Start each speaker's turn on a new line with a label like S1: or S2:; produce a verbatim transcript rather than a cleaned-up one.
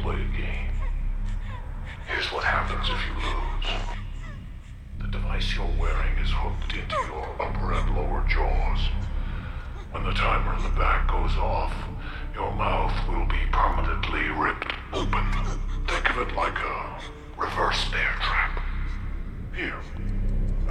S1: play a game. Here's what happens if you lose. The device you're wearing is hooked into your upper and lower jaws. When the timer in the back goes off, your mouth will be permanently ripped open. Think of it like a